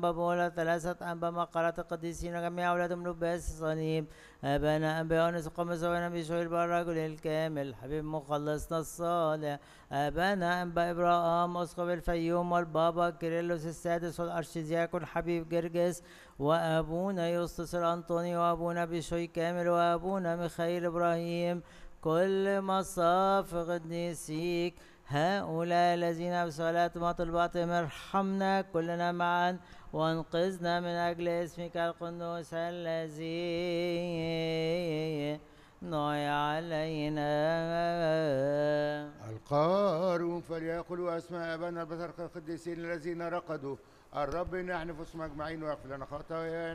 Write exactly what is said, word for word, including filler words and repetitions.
بابولا ثلاثة أنبا مقالة القديسين جميع أولادهم لباس الصليب أبانا أنبياء ونسق مسوينا بشوي الرجل الكامل حبيب مخلصنا الصالح أبانا أنبا إبراهام أسقف الفيوم والبابا كيرلس السادس والأرشدياكون حبيب جرجس وأبونا يسطس الأنطوني وأبونا بشوي كامل وأبونا ميخائيل إبراهيم كل مصاف قديسيك هؤلاء الذين بصلاتهم وطلباتهم ارحمنا كلنا معا وانقذنا من أجل اسمك القدوس الذي نعي علينا. القارون فليقولوا أسماء أبانا البطرق القديسين الذين رقدوا الرب نحن في اسم أجمعين ويغفر لنا خطايانا